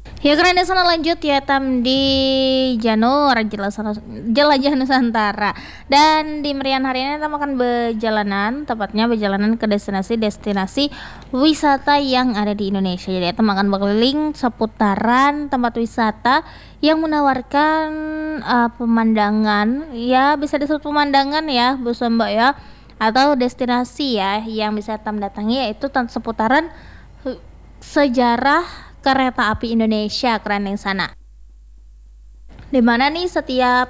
Ya keren deh, sana lanjut ya Tam di Janur jelajah Nusantara. Dan di merian hari ini Tam akan berjalanan, tepatnya berjalanan ke destinasi-destinasi wisata yang ada di Indonesia. Jadi Tam akan berkeliling seputaran tempat wisata yang menawarkan pemandangan, ya bisa disebut pemandangan ya Bu Mbak ya, atau destinasi ya yang bisa Tam datangi, yaitu seputaran sejarah kereta api Indonesia. Keren yang sana, dimana nih setiap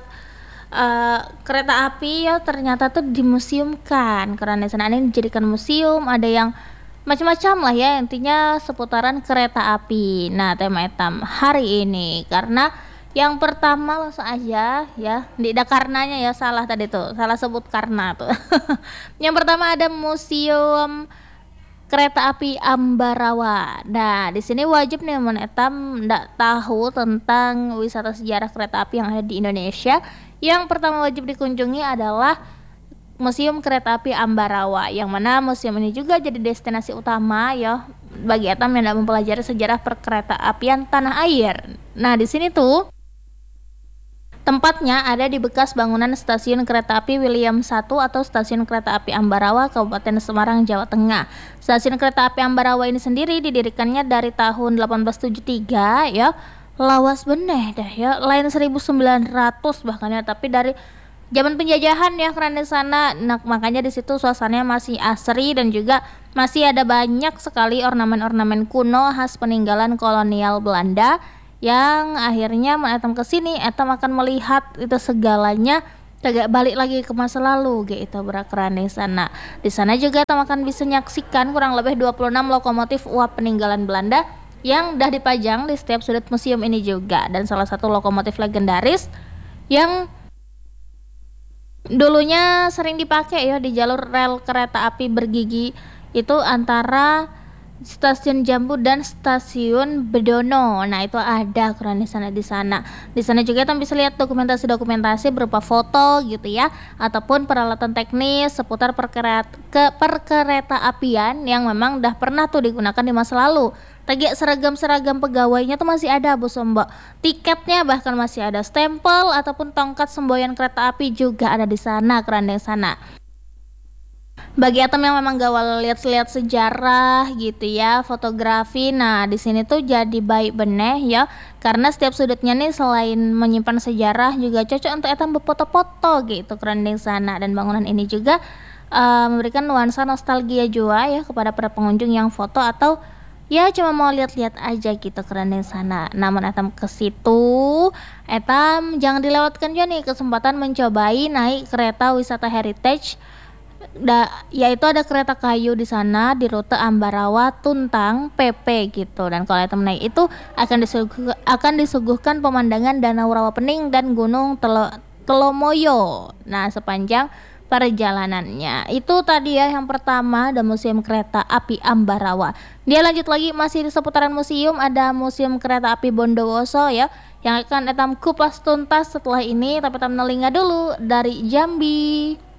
kereta api ya ternyata tuh dimuseumkan. Keren yang sana, ini dijadikan museum, ada yang macam-macam lah ya, intinya seputaran kereta api. Nah tema etam hari ini, karena yang pertama langsung aja ya, tidak karenanya ya, salah tadi tuh, salah sebut karena tuh. Yang pertama ada museum kereta api Ambarawa. Nah, di sini wajib nih etam ndak tahu tentang wisata sejarah kereta api yang ada di Indonesia. Yang pertama wajib dikunjungi adalah Museum Kereta Api Ambarawa, yang mana museum ini juga jadi destinasi utama ya bagi etam yang hendak mempelajari sejarah perkereta apian tanah air. Nah, di sini tuh tempatnya ada di bekas bangunan Stasiun Kereta Api William I atau Stasiun Kereta Api Ambarawa, Kabupaten Semarang, Jawa Tengah. Stasiun Kereta Api Ambarawa ini sendiri didirikannya dari tahun 1873 ya. Lawas beneh dah ya, lain 1900 bahkan ya, tapi dari zaman penjajahan ya, keren di sana. Nah, makanya di situ suasananya masih asri dan juga masih ada banyak sekali ornamen-ornamen kuno khas peninggalan kolonial Belanda, yang akhirnya etam ke sini etam akan melihat itu segalanya agak balik lagi ke masa lalu gitu, berakran di sana. Di sana juga etam akan bisa menyaksikan kurang lebih 26 lokomotif uap peninggalan Belanda yang dah dipajang di setiap sudut museum ini juga, dan salah satu lokomotif legendaris yang dulunya sering dipakai ya di jalur rel kereta api bergigi itu antara Stasiun Jambu dan Stasiun Bedono. Nah, itu ada keren di sana. Di sana juga kita bisa lihat dokumentasi berupa foto gitu ya, ataupun peralatan teknis seputar perkereta apian yang memang udah pernah tuh digunakan di masa lalu. Tadi seragam pegawainya tuh masih ada Bu Sombo. Tiketnya bahkan masih ada, stempel ataupun tongkat semboyan kereta api juga ada di sana, keren di sana. Bagi atom yang memang gak lihat-lihat sejarah gitu ya, fotografi, nah di sini tuh jadi baik beneh ya, karena setiap sudutnya nih selain menyimpan sejarah juga cocok untuk atom berfoto-foto gitu, keren di sana. Dan bangunan ini juga memberikan nuansa nostalgia juga ya kepada para pengunjung yang foto atau ya cuma mau lihat-lihat aja gitu, keren di sana. Namun atom ke situ, etam jangan dilewatkan juga nih kesempatan mencobai naik kereta wisata heritage. Yaitu ada kereta kayu di sana di rute Ambarawa Tuntang PP gitu. Dan kalau item naik itu akan disuguhkan pemandangan Danau Rawapening dan Gunung Telomoyo. Nah, sepanjang perjalanannya. Itu tadi ya yang pertama, ada Museum Kereta Api Ambarawa. Dia lanjut lagi masih di seputaran museum, ada Museum Kereta Api Bondowoso ya, yang akan etam kupas tuntas setelah ini, tapi etam nelinga dulu dari Jambi.